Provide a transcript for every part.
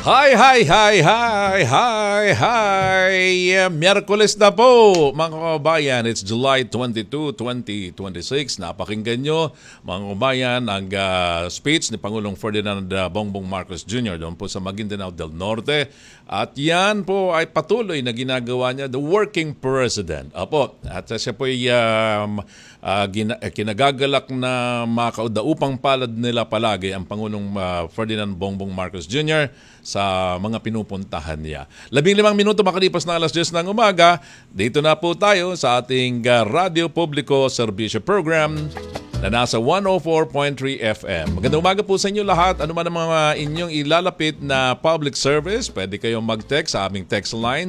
Hi, hi, hi, hi, hi, hi! Miyerkules na po, mga kababayan. It's July 22, 2026. Napakinggan nyo, mga kababayan, ang speech ni Pangulong Ferdinand Bongbong Marcos Jr. doon po sa Maguindanao del Norte. At yan po ay patuloy na ginagawa niya, the working president. Apo, at siya po ay kinagagalak na makaudaupang palad nila palagi ang Pangulong Ferdinand Bongbong Marcos Jr. sa mga pinupuntahan niya. 15 minuto makalipas na alas 10 ng umaga, dito na po tayo sa ating Radio Publico Serbisyo Program na nasa 104.3 FM. Magandang umaga po sa inyo lahat. Ano man ang mga inyong ilalapit na public service, pwede kayong mag-text sa aming text line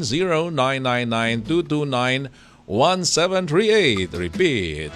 0999-229-1738. Repeat,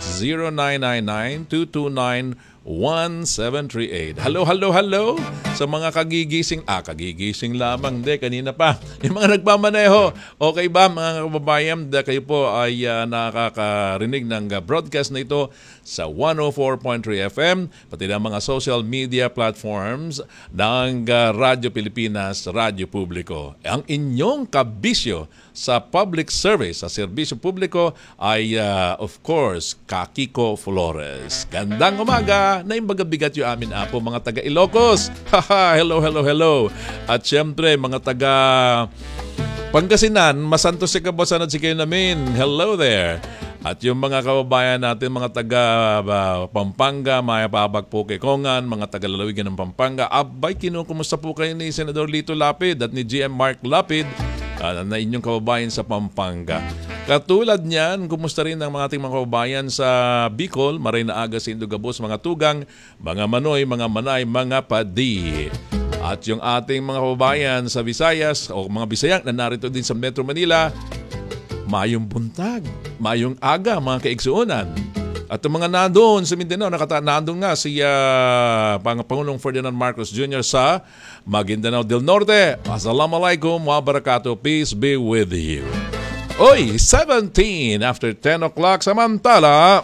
0999-229-1738. Hello, hello, hello sa mga kagigising lamang. Kanina pa. Yung mga nagmamaneho, okay ba mga kababayan? Kayo po ay nakakarinig ng broadcast na ito sa 104.3 FM, pati na mga social media platforms ng Radyo Pilipinas, Radyo Publico. Ang inyong kabisyo sa public service, sa serbisyo publiko ay of course, Kakiko Flores. Gandang umaga, naimbagabigat yung amin apo mga taga Ilocos. Hello, hello, hello. At syempre mga taga Pangasinan, Masantos si Kabosanad si kayo namin. Hello there. At yung mga kababayan natin, mga taga Pampanga, Mayapabag po kay Kongan, mga taga Lalawigan ng Pampanga, abay, kinukumusta po kayo ni Senador Lito Lapid at ni GM Mark Lapid na inyong kababayan sa Pampanga. Katulad niyan, kumusta rin ang mga ating mga kababayan sa Bicol, Marinaaga, Sindugabos, mga Tugang, mga Manoy, mga Manay, mga Padi. At yung ating mga kababayan sa Visayas o mga Bisayang na narito din sa Metro Manila, mayong buntag, mayong aga, mga kaigsuunan. At yung mga nandoon sa Mindanao, nandoon nga si Pangulong Ferdinand Marcos Jr. sa Maguindanao del Norte. Assalamualaikum wa barakatuh. Peace be with you. Oy, 17 after 10 o'clock samantala.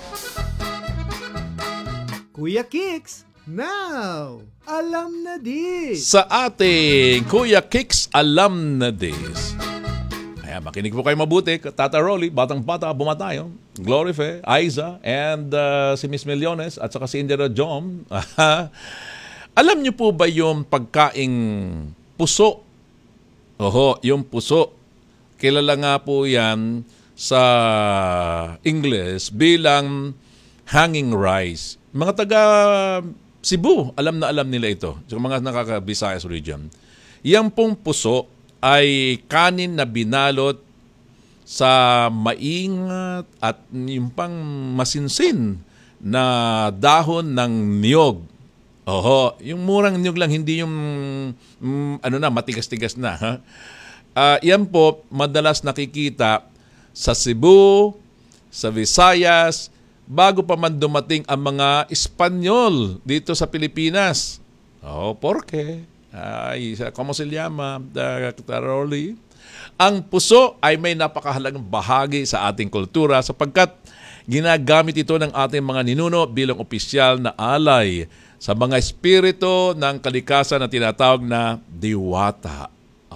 Kuya Kicks, now, alam na dis. Sa ating Kuya Kicks, alam na dis. Kaya makinig po kayo mabuti. Tata Rolly, batang-bata, bumatayo. Glory Fe, Aiza, and si Miss Millones, at saka si Indira Jom. Alam niyo po ba yung pagkaing puso? Oho, yung puso. Kilala nga po yan sa English bilang hanging rice. Mga taga Cebu, alam na alam nila ito. So, mga nakaka-Visayas region. Yang pong puso ay kanin na binalot sa maingat at yung pang masinsin na dahon ng niyog. Oho, yung murang niyog lang, hindi yung matigas-tigas na. Ha? Yan po, madalas nakikita sa Cebu, sa Visayas, bago pa man dumating ang mga Espanyol dito sa Pilipinas. Porque ¿cómo se llama, Rolly? Ang puso ay may napakahalagang bahagi sa ating kultura sapagkat ginagamit ito ng ating mga ninuno bilang opisyal na alay sa mga espiritu ng kalikasan na tinatawag na diwata.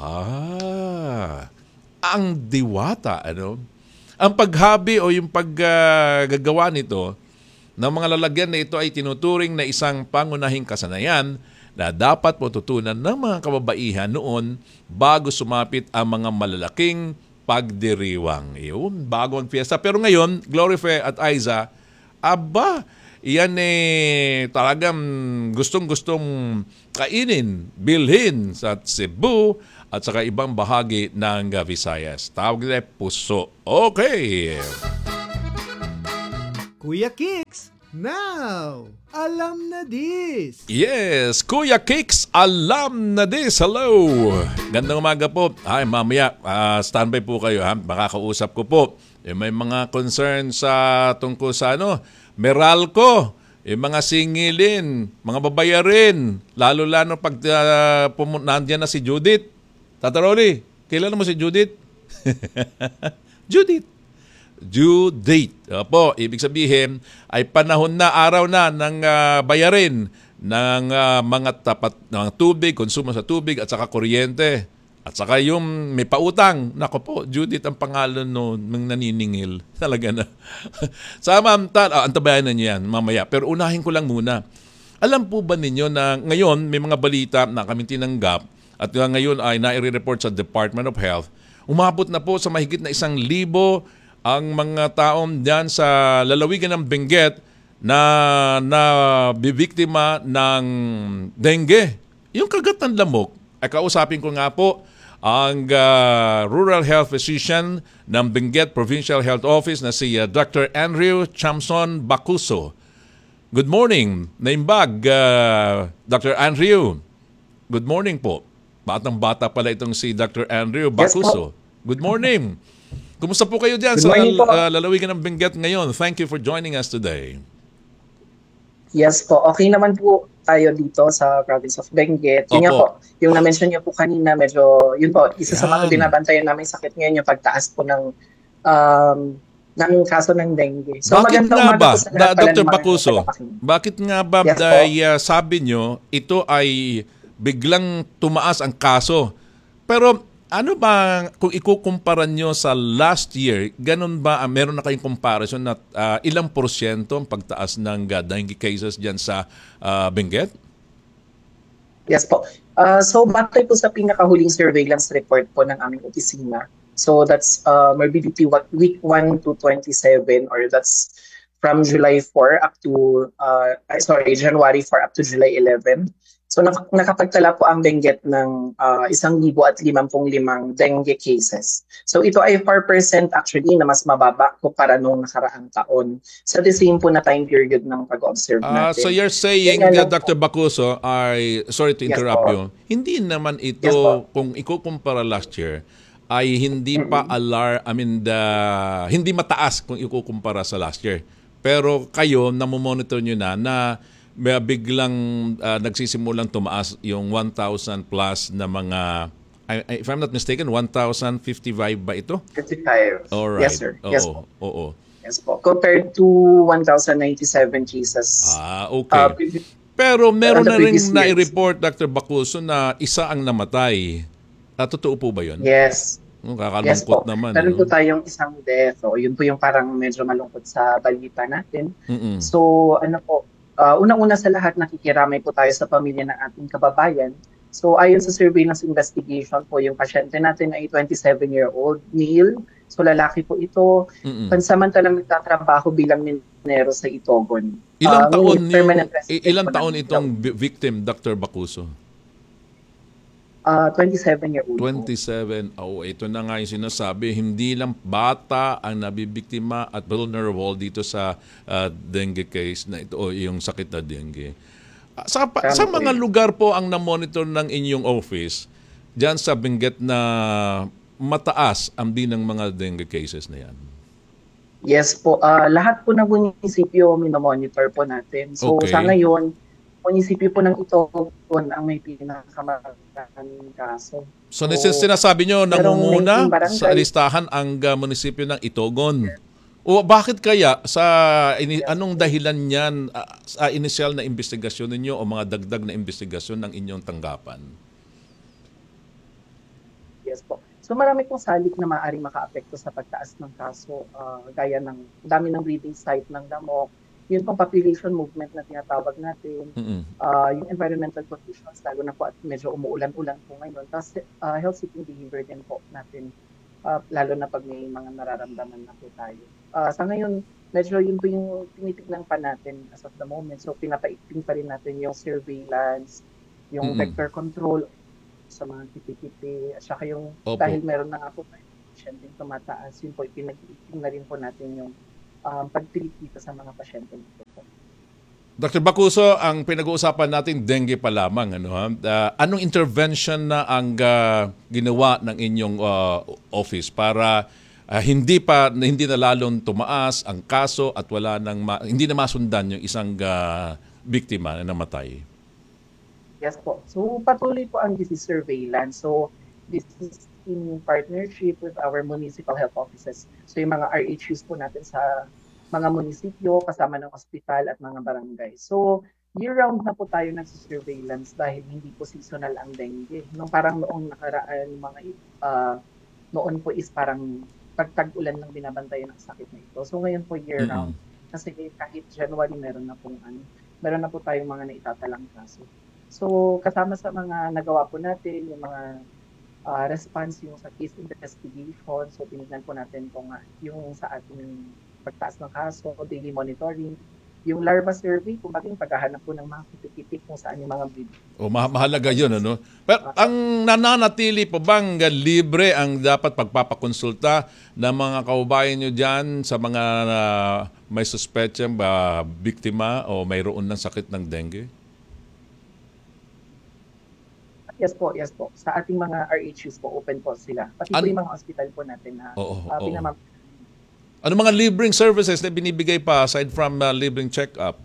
Ang diwata, Ang paghabi o yung paggagawa nito ng mga lalagyan na ito ay tinuturing na isang pangunahing kasanayan na dapat matutunan ng mga kababaihan noon bago sumapit ang mga malalaking pagdiriwang. Yun, bago ang fiesta. Pero ngayon, Glory Fe at Aiza, yan talagang gustong-gustong kainin, bilhin sa Cebu at saka ibang bahagi ng Visayas. Tawag nila puso. Okay. Kuya Kicks, now, alam na dis. Yes, Kuya Kicks, alam na dis. Hello. Gandang umaga po. Mamaya, standby po kayo. Makakausap ko po. May mga concern sa tungkol sa Meralco. Mga singilin, mga babayarin. Lalo-lalo pag nandiyan na si Judith. Tata Rolly, kilala mo si Judith? Judith. Due date. Ibig sabihin ay panahon na, araw na ng bayarin ng mga tapat ng tubig, konsumo sa tubig at saka kuryente. At saka yung may pautang. Nako po, Judith ang pangalan no, ng naniningil. Talaga na. Antabayan na niyo yan mamaya. Pero unahin ko lang muna. Alam po ba ninyo na ngayon may mga balita na kami tinanggap at ngayon ay nai-report sa Department of Health, umabot na po sa mahigit na 1,000 ang mga taong diyan sa lalawigan ng Benguet na bibiktima ng dengue. Yung kagat ng lamok, ay kausapin ko nga po ang Rural Health Physician ng Benguet Provincial Health Office na si Dr. Andrew Chamson Bacuso. Good morning, Naimbag, Dr. Andrew. Good morning po. Batang-bata pala itong si Dr. Andrew Bacuso. Good morning. Kumusta po kayo dyan sa lalawigan ng Benguet ngayon? Thank you for joining us today. Yes po, okay naman po tayo dito sa province of Benguet. Yun nga po, yung na-mention niyo po kanina, medyo, yun po, isa sa mga binabantayan namin sakit ngayon yung pagtaas po ng kaso ng dengue. So, bakit nga ba, Dr. Bacuso, bakit nga ba sabi nyo, ito ay biglang tumaas ang kaso? Pero ano ba, kung ikukumpara nyo sa last year, ganun ba, meron na kayong comparison na ilang porsyento ang pagtaas ng dengue cases dyan sa Benguet? Yes po. So, batay po sa pinakahuling surveillance report po ng aming opisina. So, that's morbidity week 1 to 27, or that's from July 4 up to, January 4 up to July 11. So nakapagtala po ang Benguet ng 1,055 dengue cases. So ito ay 4% actually na mas mababa kumpara nung nakaraang taon sa the same po na time period ng pag-observe natin. So you're saying, Dr. Bacuso, sorry to interrupt you, hindi naman ito, kung ikukumpara last year, ay hindi pa hindi mataas kung ikukumpara sa last year. Pero kayo, namomonitor nyo na biglang nagsisimulang tumaas yung 1,000 plus na mga, if I'm not mistaken, 1,055 ba ito? 55. Alright. Yes, sir. Oo, Yes po. Oo. Yes po. Compared to 1,097 cases. Okay. Pero meron na rin na-report, Dr. Bacuso, na isa ang namatay. Totoo po ba yun? Yes. Kakalungkot naman. Meron po tayong isang death. So, yun po yung parang medyo malungkot sa balita natin. So, unang-una sa lahat, nakikiramay po tayo sa pamilya ng ating kababayan. So, ayon sa surveillance investigation po, yung pasyente natin ay 27-year-old male. So, lalaki po ito. Pansamantalang nagtatrabaho bilang minero sa Itogon. Ilang taon itong victim, Dr. Bacuso? 27-year-old. 27. Ito na nga yung sinasabi. Hindi lang bata ang nabibiktima at vulnerable dito sa dengue case na ito o yung sakit na dengue. Sa mga lugar po ang na-monitor ng inyong office dyan sa Benguet na mataas ang ng mga dengue cases na yan? Yes po. Lahat po ng munisipyo minomonitor po natin. So sa ngayon, munisipyo po ng Itogon ang may pinakamaraming kaso. So sinasabi nyo, nangunguna sa listahan ang munisipyo ng Itogon. O bakit kaya? Anong dahilan niyan sa initial na investigasyon ninyo o mga dagdag na investigasyon ng inyong tanggapan? Yes po. So marami pong salik na maaaring makaapekto sa pagtaas ng kaso, gaya ng dami ng breeding site ng lamok, yun pong population movement na tinatawag natin, yung environmental conditions, lalo na po at medyo umuulan-ulan po ngayon, tapos health-seeking behavior din po natin, lalo na pag may mga nararamdaman na po tayo. Sa ngayon, medyo yun po yung tinitignan pa natin as of the moment, so pinapaigting pa rin natin yung surveillance, yung vector control sa mga kipi-kipi, at saka yung, dahil meron na nga po tayo, pasyenteng tumataas, yun po, pinag-iiting na rin po natin yung pag-treat dito sa mga pasyente dito po. Dr. Bacuso, ang pinag-uusapan natin, dengue pa lamang. Anong intervention na ang ginawa ng inyong office para hindi na lalong tumaas ang kaso at hindi na masundan yung isang biktima na namatay? Yes po. So patuloy po ang disease surveillance. So this is in partnership with our municipal health offices. So yung mga RHUs po natin sa mga munisipyo, kasama ng ospital at mga barangay. So year-round na po tayo nagsisurveillance dahil hindi po seasonal ang dengue. Nung parang noong nakaraan, noon po is parang pag-tag-ulan lang binabantayan ang sakit na ito. So ngayon po year-round. Mm-mm. Kasi kahit January meron na po tayong mga naitatalang kaso. So kasama sa mga nagawa po natin, yung mga response yung sa case investigation. So tinignan po natin kung yung sa ating pagtaas ng kaso, daily monitoring, yung larva survey, kung bakit yung paghahanap po ng mga kitik-kitik kung saan yung mga breed. Mahalaga yun, ano? Pero ang nananatili pa bang libre ang dapat pagpapakonsulta ng mga kaubayan nyo dyan sa mga may suspetsang biktima o mayroon ng sakit ng dengue? Yes po, yes po. Sa ating mga RHUs po, open po sila. Pati po yung mga hospital po natin na Oo. Ano mga libreng services na binibigay pa aside from libreng check-up?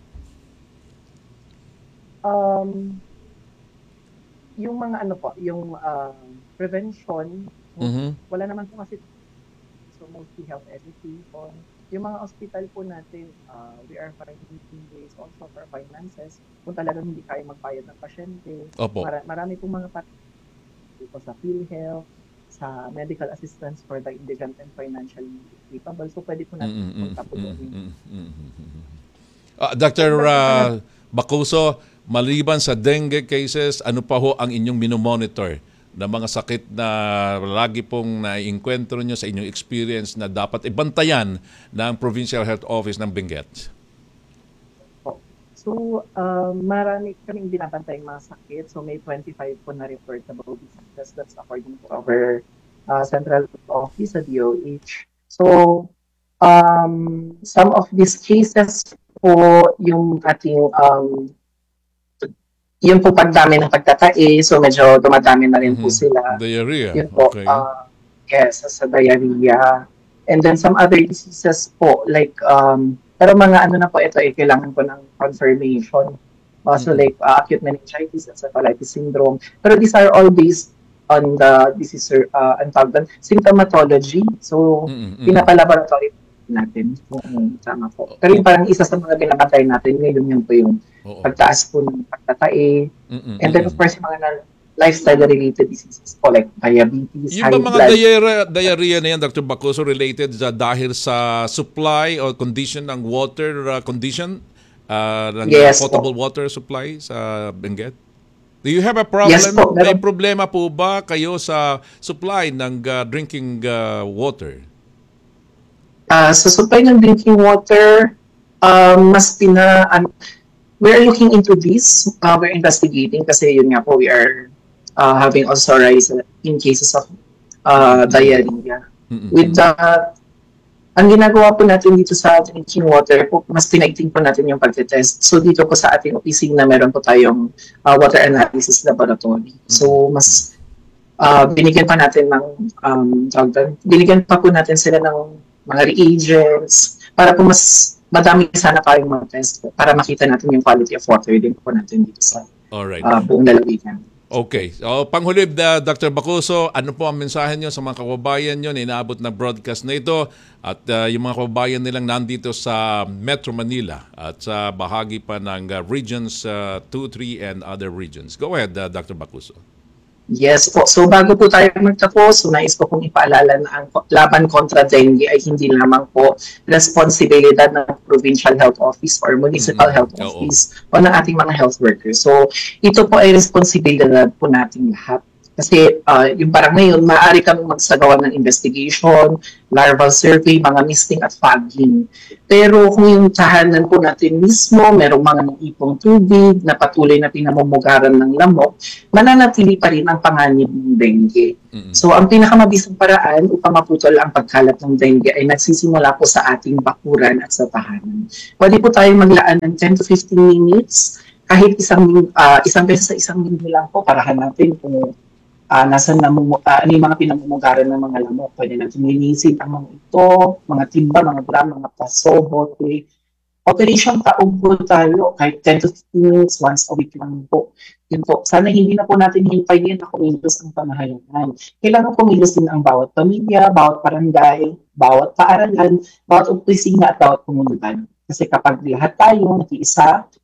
Yung mga yung prevention, wala naman po kasi, so mostly health education. Yung mga hospital po natin, we are finding ways also for finances. Kung talagang hindi kaya magbayad ng pasyente, Opo. marami pong mga po sa PhilHealth, sa medical assistance for the indigent and financially capable. So pwede po natin punta po doon. Dr. Bacuso, maliban sa dengue cases, ano pa ho ang inyong minomonitor na mga sakit na lagi pong naiinkwentro nyo sa inyong experience na dapat ibantayan ng Provincial Health Office ng Benguet? So, marami kaming binabantay mga sakit. So, may 25 po na reportable diseases. That's according to our central office sa DOH. So, some of these cases po yung ating yun po pagdami ng pagtatae. So, medyo dumadami na rin po sila. Diarrhea. Yun po. Okay. Yes, sa diarrhea. And then some other diseases po like pero mga na po ito kailangan ko ng confirmation. So like acute meningitis, encephalitis syndrome. Pero these are all based on the disease symptomatology. So pinapalaboratory natin kung tama po. Pero yung parang isa sa mga binabantay natin ngayon yun po yung pagtaas po ng pagtatae. And then of course yung mga lifestyle-related diseases po like diabetes, yung high ba mga blood. diarrhea na yan, Dr. Bacuso, related dahil sa supply or condition ng water condition? Ng Yes, potable water supply sa Benguet? Do you have a problem? Yes, po. May problema po ba kayo sa supply ng drinking water? Sa supply ng drinking water, we're looking into this. We're investigating kasi yun nga po, we are having also rise in cases of diarrhea. With that, ang ginagawa po natin dito sa drinking water, po, mas tinaigting po natin yung pagtetest. So dito po sa ating opisina, meron po tayong water analysis laboratory. So mas binigyan pa natin binigyan pa po natin sila ng mga reagents para po mas madami sana tayong mga test para makita natin yung quality of water din po natin dito sa buong lalawigan. Okay. So, panghuli, Dr. Bacuso, ano po ang mensahe nyo sa mga kababayan nyo na inaabot na broadcast na ito at yung mga kababayan nilang nandito sa Metro Manila at sa bahagi pa ng regions 2, 3 and other regions? Go ahead, Dr. Bacuso. Yes po. So bago po tayo magtapos, nais ko pong ipaalala na ang laban kontra dengue ay hindi lamang po responsibilidad ng Provincial Health Office or Municipal Health Office o ng ating mga health workers. So ito po ay responsibilidad po nating lahat. Kasi yung parang ngayon, maaari kami magsagawa ng investigation, larval survey, mga misting at fogging. Pero kung yung tahanan po natin mismo, merong mga naipong tubig na patuloy na pinamumugaran ng lamok, mananatili pa rin ang panganib ng dengue. So ang pinakamabisang paraan upang maputol ang pagkalat ng dengue ay nagsisimula po sa ating bakuran at sa tahanan. Pwede po tayo maglaan ng 10 to 15 minutes, kahit isang beses sa isang linggo lang po para hanapin kung ano yung mga pinamumugaran ng mga lamok. Pwede natin linisin ang mga ito, mga timba, mga drum, mga paso, bote. Operation taog po tayo, kahit 10 to 15 minutes, once a week lang po. Yun po. Sana hindi na po natin hintayin na kumilos ang pamahalaan. Kailangan kumilos din ang bawat pamilya, bawat barangay, bawat paaralan, bawat opisina at bawat komunidad. Kasi kapag lahat tayo nag-iisa,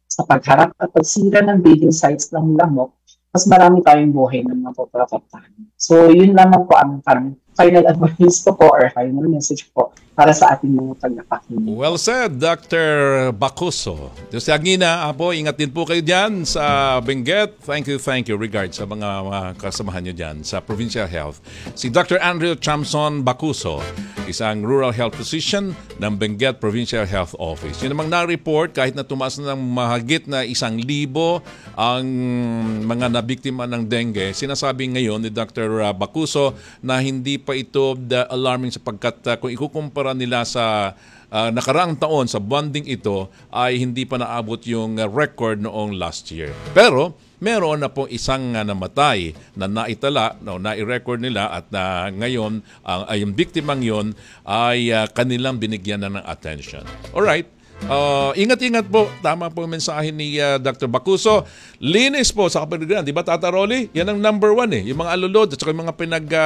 sa pagharap at pagsira ng breeding sites ng lamok, mas marami tayong buhay na mapoprotektahan. So, yun lamang po ang parang final advice ko po or final message po para sa ating mga tagapakinig. Well said, Dr. Bacuso. Diyos Agina, Apo, ingat din po kayo dyan sa Benguet. Thank you. Regards sa mga kasamahan nyo dyan sa Provincial Health. Si Dr. Andrew Chamson Bacuso, isang rural health physician ng Benguet Provincial Health Office. Yun namang na-report, kahit na tumaas na ng mahigit na 1,000 ang mga nabiktima ng dengue, sinasabi ngayon ni Dr. Bacuso na hindi pa ito alarming sapagkat kung ikukumpara nila sa nakaraang taon sa bonding ito ay hindi pa naabot yung record noong last year. Pero meron na po isang namatay na naitala, nai-record nila at ngayon yung biktimang yon ay kanilang binigyan na ng attention. Alright. Ingat-ingat po. Tama po yung mensahe ni Dr. Bacuso. Linis po sa kapaligiran. Di ba, Tata Rolly? Yan ang number one eh. Yung mga alulod at saka yung mga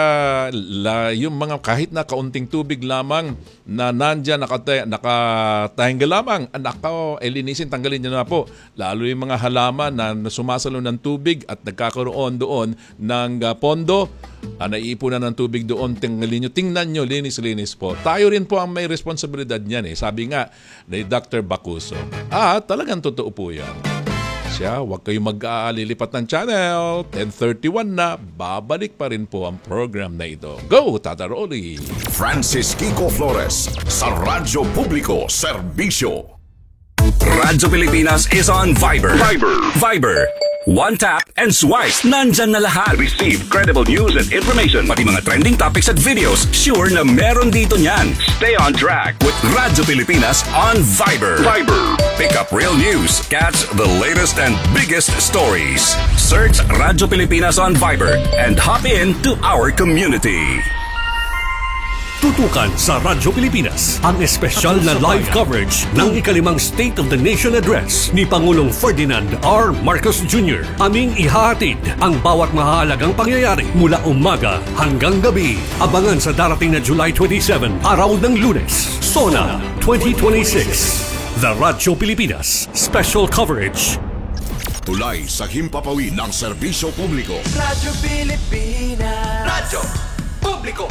yung mga kahit na kaunting tubig lamang na nandyan, nakatahingga lamang. Linisin, tanggalin nyo na po. Lalo yung mga halaman na sumasalo ng tubig at nagkakaroon doon ng pondo. Naiipunan ng tubig doon, tingnan nyo, linis po. Tayo rin po ang may responsibilidad niyan eh. Sabi nga ni Dr. Bacuso. Talagang totoo po yan. Huwag kayong mag-aalilipat ng channel. 10:31 na, babalik pa rin po ang program na ito. Go, Tata Rolly! Francis Kiko Flores sa Radyo Publiko Serbisyo. Radyo Pilipinas is on Viber. Viber. One tap and swipe. Nandyan na lahat. Receive credible news and information. Pati mga trending topics at videos. Sure na meron dito niyan. Stay on track with Radyo Pilipinas on Viber. Pick up real news. Catch the latest and biggest stories. Search Radyo Pilipinas on Viber and hop in to our community. Tutukan sa Radyo Pilipinas ang espesyal na live coverage ng ikalimang State of the Nation Address ni Pangulong Ferdinand R. Marcos Jr. Aming ihahatid ang bawat mahalagang pangyayari mula umaga hanggang gabi. Abangan sa darating na July 27, araw ng Lunes, SONA 2026. The Radyo Pilipinas Special Coverage. Tulay sa himpapawid ng serbisyo publiko. Radyo Pilipinas. Radyo Publiko.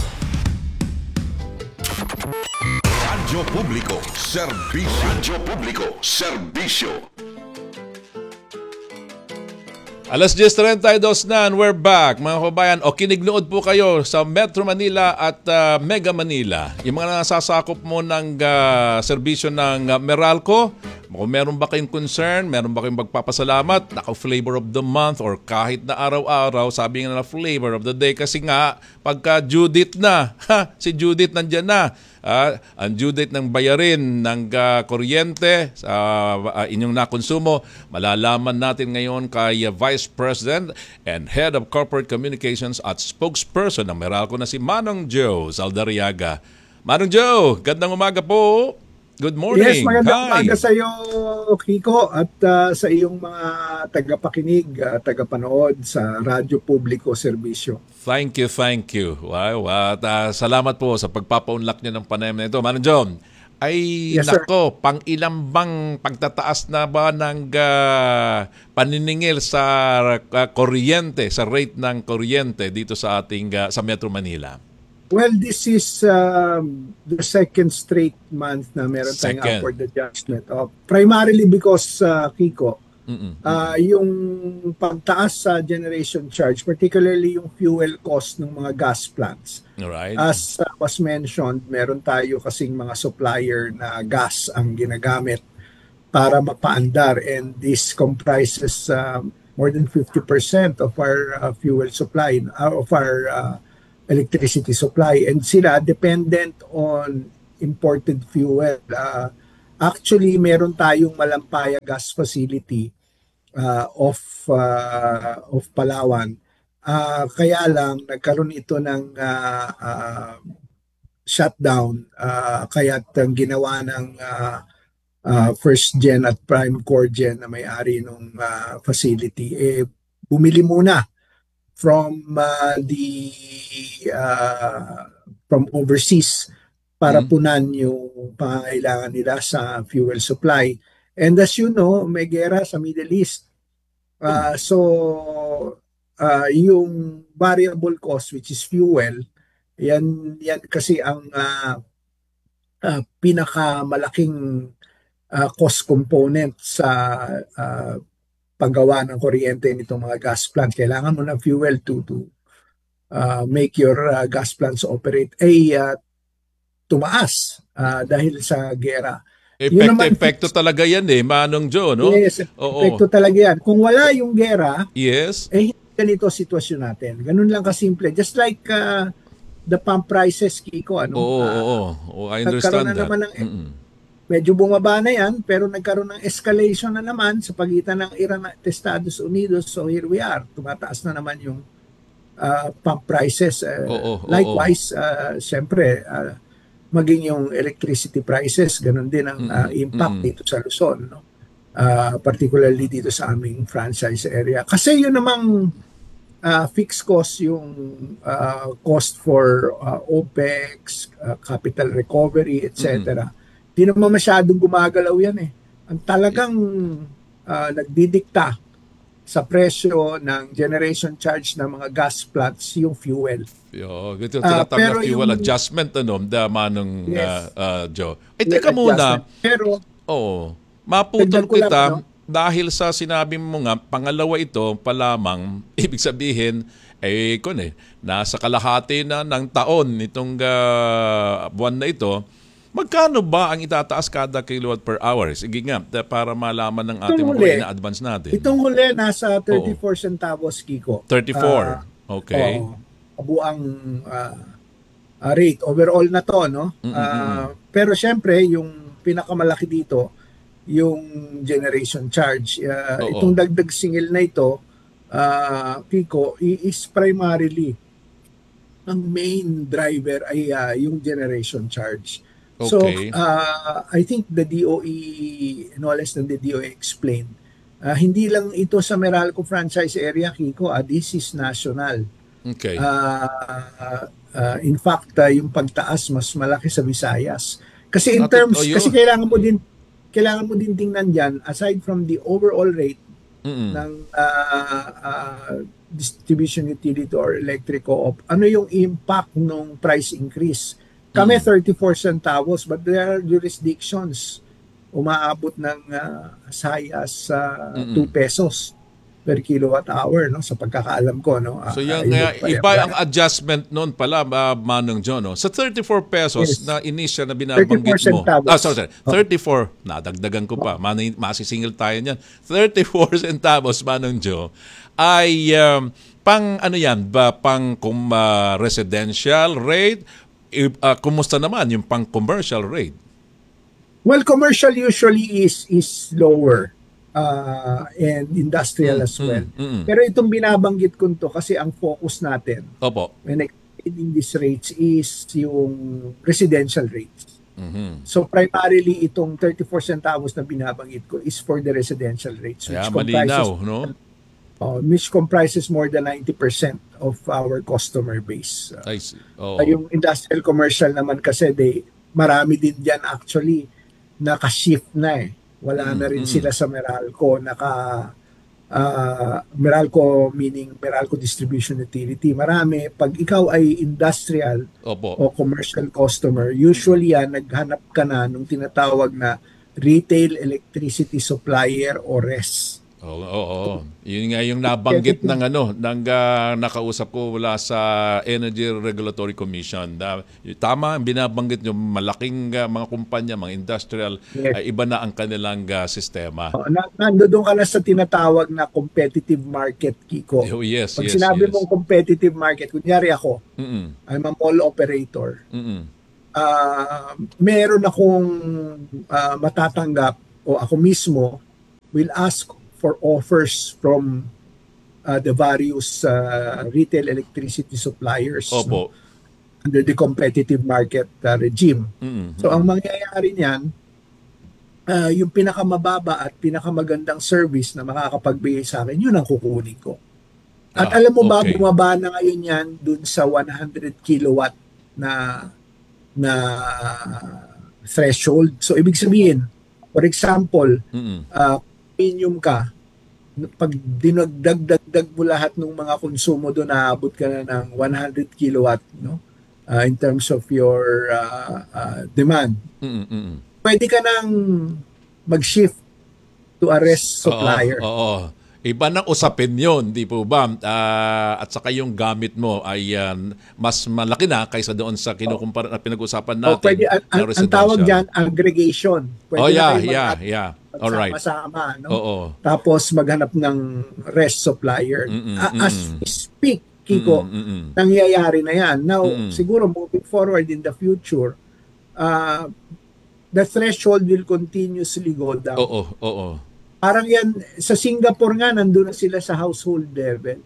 Radyo Publiko Serbisyo. Radyo Publiko Serbisyo. Alas 10:32 na and we're back, mga kababayan. Kinignood po kayo sa Metro Manila at Mega Manila. Yung mga nasasakop mo ng serbisyo ng Meralco, kung meron ba kayong concern, meron ba kayong magpapasalamat, naka-flavor of the month or kahit na araw-araw, sabi nga na flavor of the day kasi nga, pagka due date na, si Judith nandyan na. Ang due date ng bayarin ng kuryente sa inyong nakonsumo, malalaman natin ngayon kay Vice President and Head of Corporate Communications at Spokesperson ng Meralco na si Manong Joe Saldariaga. Manong Joe, gandang umaga po. Good morning. Yes, magandang umaga sa iyo, Kiko, at sa iyong mga tagapakinig, tagapanood sa Radyo Publiko Serbisyo. Thank you. Wow. At salamat po sa pagpapaunlak niyo ng panayam na ito. Manong John, Yes, sir. pang ilang bang pagtataas na ba ng paniningil sa kuryente, sa rate ng kuryente dito sa ating sa Metro Manila? Well, this is the second straight month na meron tayong Second. upward adjustment. Primarily because, Kiko, yung pagtaas sa generation charge, particularly yung fuel cost ng mga gas plants. Alright. As was mentioned, meron tayo kasing mga supplier na gas ang ginagamit para mapaandar, and this comprises more than 50% of our fuel supply, of our electricity supply, and sila dependent on imported fuel. Actually, meron tayong Malampaya gas facility of Palawan. Kaya lang nagkaroon ito ng shutdown, kaya't ang ginawa ng first gen at prime core gen na may-ari ng facility, bumili muna from from overseas para punan yung pangangailangan nila sa fuel supply. And as you know, may gera sa Middle East. Yung variable cost, which is fuel, yan kasi ang pinakamalaking cost component sa paggawa ng kuryente nitong mga gas plant. Kailangan mo ng fuel to make your gas plants operate tumaas dahil sa gera. Epekto talaga yan Manong Joe, no? Yes, epekto talaga yan. Kung wala yung gera, Yes. ganito sitwasyon natin. Ganun lang kasimple. Just like the pump prices, Kiko. I understand nagkaroon na that. naman medyo bumaba na yan, pero nagkaroon ng escalation na naman sa pagitan ng Iran at Estados Unidos. So here we are. Tumataas na naman yung pump prices. Likewise, syempre, maging yung electricity prices, ganun din ang impact dito sa Luzon, no? Particularly dito sa aming franchise area. Kasi yun namang fixed cost yung cost for OPEX, capital recovery, etc. Di naman masyadong gumagalaw yan Ang talagang nagdidikta sa presyo ng generation charge ng mga gas plants yung fuel. Ito tinatawag na fuel adjustment, Manong Joe. Teka muna. Pero, maputol ko lang, kita dahil sa sinabi mo nga, pangalawa ito pa lamang, ibig sabihin, nasa kalahati na ng taon itong buwan na ito. Magkano ba ang itataas kada kilowatt per hour? Sige nga, para malaman ng ating mga ina-advance natin. Itong huli, nasa 34 centavos, Kiko. 34, okay. Kabuang rate. Overall na to, no? Pero syempre, yung pinakamalaki dito, yung generation charge. Itong dagdag singil na ito, Kiko, is primarily, ang main driver ay yung generation charge. Okay. So, I think the DOE, no less than the DOE explained, hindi lang ito sa Meralco franchise area, Kiko, this is national. Okay. In fact, yung pagtaas mas malaki sa Visayas. Kasi kasi kailangan mo din tingnan diyan, aside from the overall rate ng distribution utility or electric co-op, ano yung impact ng price increase? Kami 34 centavos, but there are jurisdictions umaabot ng as high as 2 pesos per kilowatt hour, no, sa pagkakaalam ko, no. So yung iba ang adjustment noon pala, Manong John, no. Sa 34 pesos na initial na binabanggit mo. 34, nadagdagan ko pa. Masisingil tayo niyan. 34 centavos, Manong Joe, ay pang ano yan, pang residential rate? Kumusta naman yung pang commercial rate? Well, commercial usually is lower. And industrial as well. Pero itong binabanggit ko to kasi ang focus natin when explaining these rates is yung residential rates. So primarily itong 34 centavos na binabanggit ko is for the residential rates, which comprises more than 90% of our customer base. Yung industrial commercial naman kasi marami din dyan actually naka-shift na Wala na rin sila sa Meralco. Meralco meaning Meralco Distribution Utility. Marami. Pag ikaw ay industrial o commercial customer, usually naghanap ka na nung tinatawag na retail electricity supplier o RES. Yun nga yung nabanggit ng nakausap ko mula sa Energy Regulatory Commission. Tama, binabanggit yung malaking mga kumpanya, mga industrial, iba na ang kanilang sistema. Nandoon ka na sa tinatawag na competitive market, Kiko. Pag sinabi mong competitive market, kunyari ako, I'm a mall operator. Meron akong matatanggap o ako mismo will ask for offers from the various retail electricity suppliers under the competitive market regime. So ang mangyayari niyan, yung pinakamababa at pinakamagandang service na makakapagbigay sa akin, yun ang kukunin ko. At alam mo ba, bumaba na ngayon yan dun sa 100 kilowatt na threshold. So ibig sabihin, For example, Mm-mm. premium ka, pag dinagdag mo lahat ng mga konsumo doon, naabot ka na ng 100 kilowatt, no? In terms of your demand. Mm-mm. Mm-mm. Pwede ka nang mag-shift to a rest Oo, supplier. oo. Iba ng usapin yun, di po ba? At saka yung gamit mo ay mas malaki na kaysa doon sa kinukumpara na pinag-usapan O natin pwede, na ang tawag residential. dyan, aggregation. Oh, Pwede na yeah, kayo yeah, yeah. All right. magsama-sama, no? Oo. Tapos maghanap ng rest supplier. Mm-mm. As Mm-mm. we speak, Mm-mm. Kiko, Mm-mm. nangyayari na yan. Now, Mm-mm. siguro moving forward in the future, uh, the threshold will continuously go down. Oo, oo. Parang yan, sa Singapore nga, nandun na sila sa household level.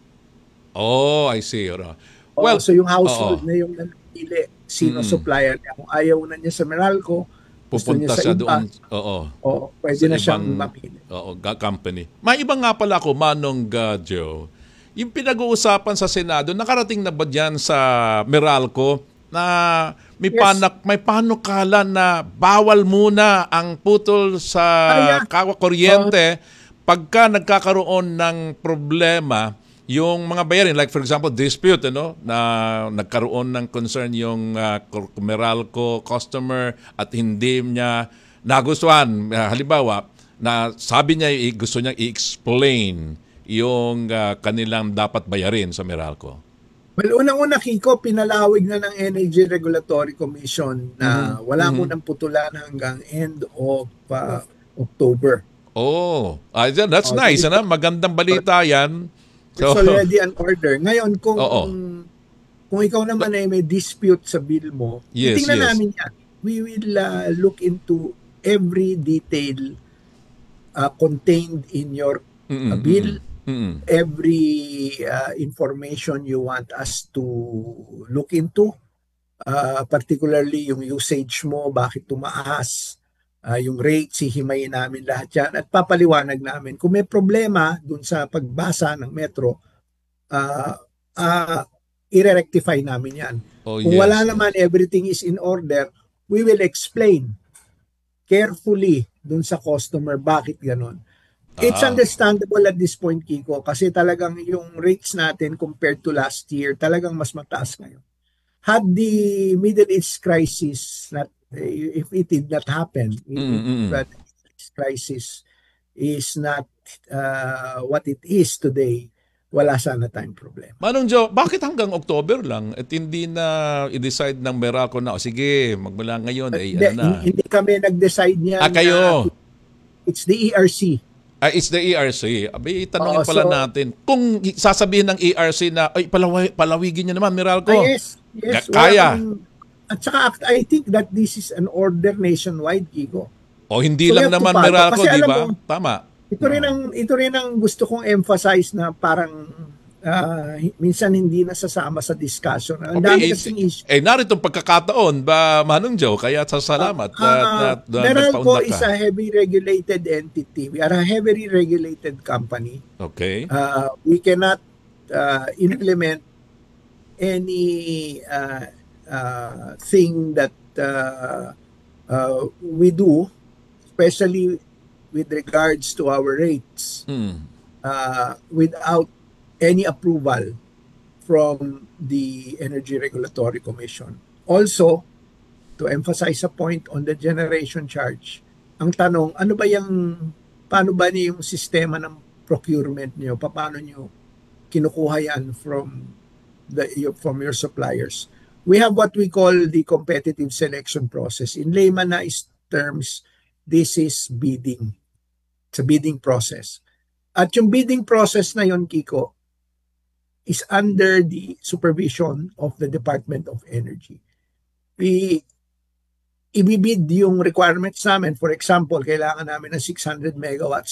Oh, I see. Well, So yung household oo. na yung napili, sino Mm-mm. supplier niya. Kung ayaw na niya sa Meralco, gusto niya Pupunta sa siya iba, doon. Oo. pwede Sa na siyang ibang mapili. company. May iba nga pala ako, Manong Joe. Yung pinag-uusapan sa Senado, nakarating na ba dyan sa Meralco na may, Yes. may panukala na bawal muna ang putol sa Yeah. kuryente pagka nagkakaroon ng problema yung mga bayarin, like for example dispute, na nagkaroon ng concern yung Meralco customer at hindi niya nagustuhan, halimbawa na sabi niya gusto niya i-explain yung kanilang dapat bayarin sa Meralco. Well, unang-una, Kiko, pinalawig na ng Energy Regulatory Commission na wala mo nang putulan hanggang end of October. Oh, that's Oh, nice. so Magandang balita yan. It's already an order. Ngayon, Oo. kung ikaw naman ay may dispute sa bill mo, Yes, titingnan yes. namin yan. We will look into every detail contained in your Mm-mm, bill, mm-mm. every information you want us to look into, particularly yung usage mo, bakit tumaas, yung rates, hihimayin namin lahat yan at papaliwanag namin. Kung may problema dun sa pagbasa ng Metro, i-rectify namin yan. Oh, Kung yes, wala yes. naman, everything is in order, we will explain carefully dun sa customer bakit ganun. It's understandable at this point, Kiko, kasi talagang yung rates natin compared to last year, talagang mas mataas ngayon. Had the Middle East crisis, if it did not happen, if the Middle East crisis is not what it is today, wala sana tayong problema. Manong Joe, bakit hanggang October lang at hindi na i-decide ng Meralco na, sige, magmula ngayon, Hindi kami nag-decide niyan. Kayo. It's the ERC. It's the ERC. Abay, tanongin pala natin. Kung sasabihin ng ERC na, ay, palawigin niyo naman, Meralco. Yes. Kaya. At saka, I think that this is an order nationwide, Kiko. O hindi So, lang we have to naman follow. Meralco, Kasi di alam ba? mo, Tama. Ito rin ang gusto kong emphasize na parang minsan hindi nasasama sa discussion. Ang dami kasing issue. Narito pagkakataon ba, Manong Joe? Kaya salamat na Meralco nagpaunlak is ka. a heavy regulated entity. We are a heavily regulated company. Okay. We cannot implement any thing that we do, especially with regards to our rates, without any approval from the Energy Regulatory Commission. Also, to emphasize a point on the generation charge, ang tanong, paano ba niyo yung sistema ng procurement niyo? Paano niyo kinukuha yan from your suppliers? We have what we call the competitive selection process. In laymanized terms, this is bidding. It's a bidding process. At yung bidding process na yon, Kiko, is under the supervision of the Department of Energy. Ibibid yung requirements namin. For example, kailangan namin ng 600 megawatts